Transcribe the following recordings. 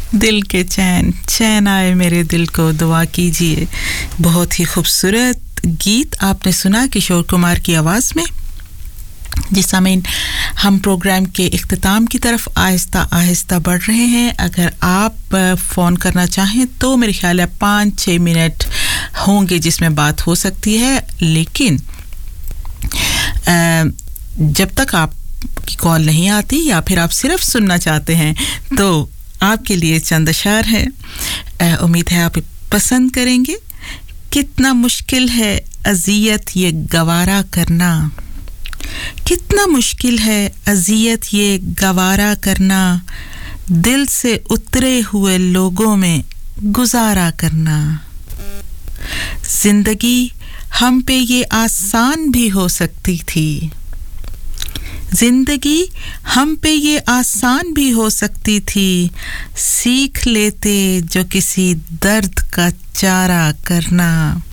दिल के चैन चैन आए मेरे दिल को दुआ कीजिए बहुत ही खूबसूरत गीत आपने सुना किशोर कुमार की आवाज़ में जिस समय हम प्रोग्राम के इख्तिताम की तरफ आहिस्ता-आहिस्ता बढ़ रहे हैं अगर आप फ़ोन करना चाहें तो मेरे ख्याल है 5-6 मिनट होंगे जिसमें बात हो सकती है लेकिन जब तक आपकी कॉल नहीं आती या फिर आप सिर्फ सुनना चाहते हैं तो आपके लिए चंद अशार है उम्मीद है आप पसंद करेंगे कितना मुश्किल है अज़ियत ये गवारा करना कितना मुश्किल है अज़ियत ये गवारा करना दिल से उतरे हुए लोगों में गुजारा करना जिंदगी हम पे ये आसान भी हो सकती थी जिंदगी हम पे ये आसान भी हो सकती थी सीख लेते जो किसी दर्द का चारा करना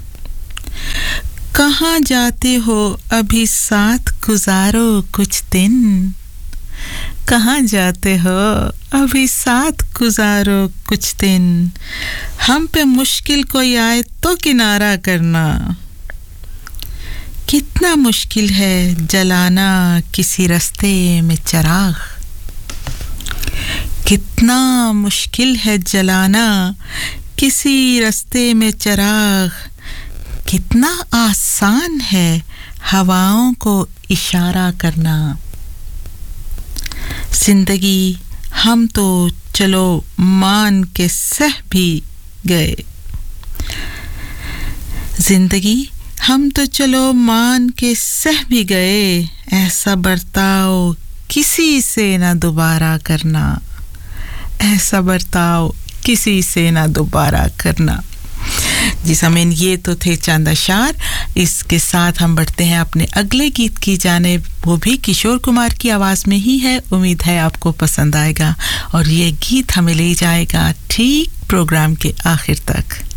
कहाँ जाते हो अभी साथ गुजारो कुछ दिन कहाँ जाते हो अभी साथ गुजारो कुछ दिन हम पे मुश्किल कोई आए तो किनारा करना कितना मुश्किल है जलाना किसी रास्ते में चिराग कितना मुश्किल है जलाना किसी रास्ते में चिराग कितना आसान है हवाओं को इशारा करना जिंदगी हम तो चलो मान के सह भी गए जिंदगी हम तो चलो मान के सह भी गए ऐसा बर्ताव किसी से ना दोबारा करना ऐसा बर्ताव किसी से ना दोबारा करना जी समीन ये तो थे चंद अशार इसके साथ हम बढ़ते हैं अपने अगले गीत की जानिब वो भी किशोर कुमार की आवाज़ में ही है उम्मीद है आपको पसंद आएगा और ये गीत हमें ले जाएगा ठीक प्रोग्राम के आखिर तक